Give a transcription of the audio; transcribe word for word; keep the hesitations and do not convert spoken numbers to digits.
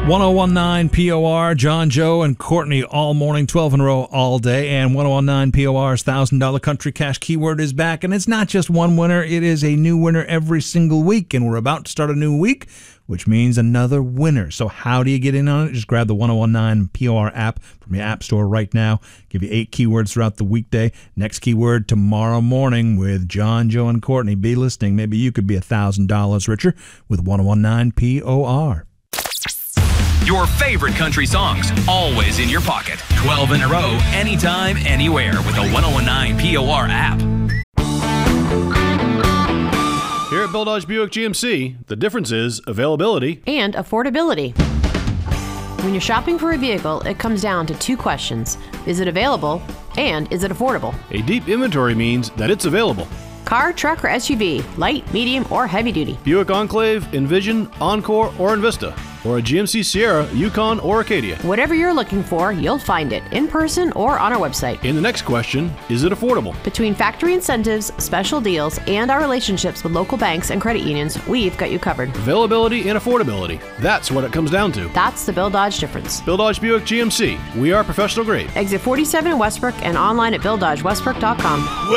one oh one nine P O R, John, Joe, and Courtney all morning, twelve in a row all day. And one oh one nine P O R's one thousand dollars Country Cash keyword is back. And it's not just one winner, it is a new winner every single week. And we're about to start a new week, which means another winner. So how do you get in on it? Just grab the one oh one nine P O R app from your app store right now. Give you eight keywords throughout the weekday. Next keyword tomorrow morning with John, Joe, and Courtney. Be listening. Maybe you could be one thousand dollars richer with one oh one nine P O R. Your favorite country songs, always in your pocket. twelve in a row, anytime, anywhere with the one oh one nine P O R app. Here at Bill Dodge Buick G M C, the difference is availability and affordability. When you're shopping for a vehicle, it comes down to two questions. Is it available and is it affordable? A deep inventory means that it's available. Car, truck, or S U V, light, medium, or heavy duty. Buick Enclave, Envision, Encore, or Envista. Or a G M C Sierra, Yukon, or Acadia. Whatever you're looking for, you'll find it in person or on our website. In the next question, is it affordable? Between factory incentives, special deals, and our relationships with local banks and credit unions, we've got you covered. Availability and affordability. That's what it comes down to. That's the Bill Dodge difference. Bill Dodge Buick G M C. We are professional grade. Exit forty-seven in Westbrook and online at bill dodge westbrook dot com.